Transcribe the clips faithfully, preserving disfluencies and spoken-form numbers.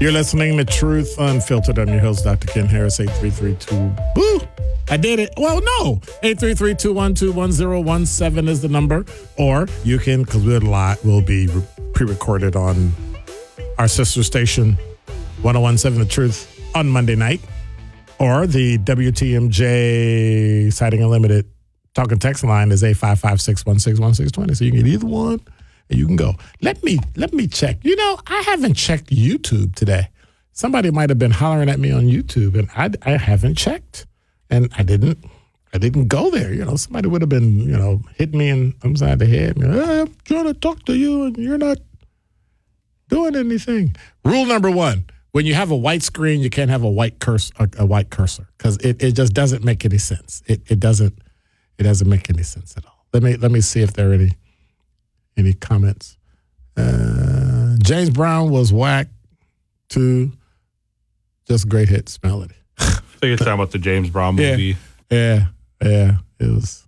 You're listening to Truth Unfiltered. I'm your host, Doctor Ken Harris, eight three three two. Woo! I did it. Well, no. eight three three, two one two, one zero one seven is the number. Or you can, because we're live, we'll be pre-recorded on our sister station, one oh one seven The Truth, on Monday night. Or the W T M J Sighting Unlimited talk and text line is eight five five, six one six, one six two zero. So you can get either one. And you can go. Let me let me check. You know, I haven't checked YouTube today. Somebody might have been hollering at me on YouTube, and I, I haven't checked, and I didn't I didn't go there. You know, somebody would have been you know hitting me in upside the head. You know, hey, I'm trying to talk to you, and you're not doing anything. Rule number one: when you have a white screen, you can't have a white cursor, a, a white cursor, because it, it just doesn't make any sense. It it doesn't it doesn't make any sense at all. Let me let me see if there are any. Any comments? Uh, James Brown was whack too. Just great hits melody. I think it's talking about the James Brown movie. Yeah, yeah, yeah. It was.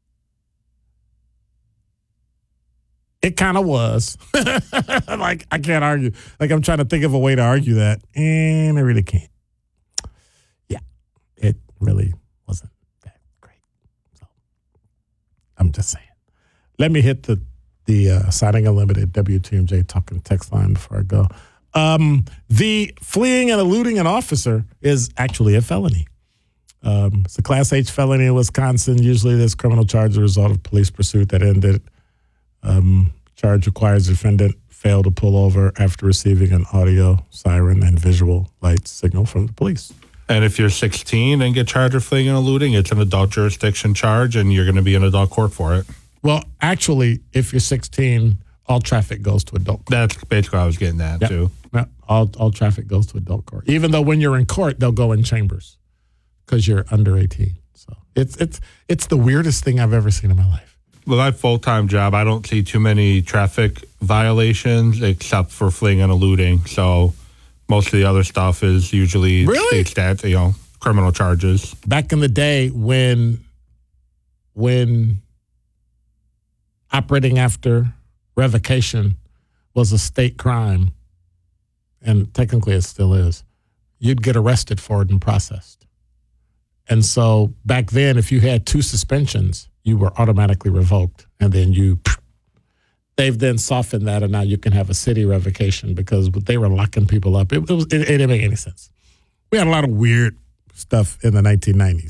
It kind of was. Like, I can't argue. Like, I'm trying to think of a way to argue that, and I really can't. Yeah, it really wasn't that great. So, I'm just saying. Let me hit the the uh, Sighting Unlimited W T M J talking text line before I go. Um, the fleeing and eluding an officer is actually a felony. Um, it's a Class H felony in Wisconsin. Usually this criminal charge is a result of police pursuit that ended. Um, charge requires the defendant fail to pull over after receiving an audio, siren, and visual light signal from the police. And if you're sixteen and get charged with fleeing and eluding, it's an adult jurisdiction charge, and you're going to be in adult court for it. Well, actually, if you're sixteen, all traffic goes to adult court. That's basically what I was getting at, yep. too. Yep. All, all traffic goes to adult court. Even though when you're in court, they'll go in chambers because you're under eighteen. So it's it's it's the weirdest thing I've ever seen in my life. Well, my full-time job, I don't see too many traffic violations except for fleeing and eluding. So most of the other stuff is usually really? state stat, you know, criminal charges. Back in the day when when operating after revocation was a state crime, and technically it still is, you'd get arrested for it and processed. And so back then, if you had two suspensions, you were automatically revoked. And then you, they've then softened that, and now you can have a city revocation because they were locking people up. It, it, was, it, it didn't make any sense. We had a lot of weird stuff in the nineteen nineties.